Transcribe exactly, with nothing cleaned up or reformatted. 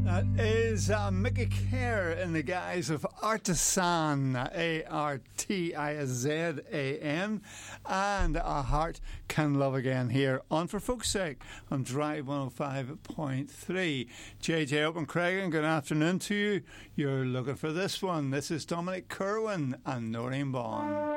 That is uh, Mickey Kerr in the guise of Artisan, A R T I Z A N, and A Heart Can Love Again here on For Folk's Sake on Drive one oh five point three. J J Open Craig, good afternoon to you. You're looking for this one. This is Dominic Kerwin and Noreen Bond.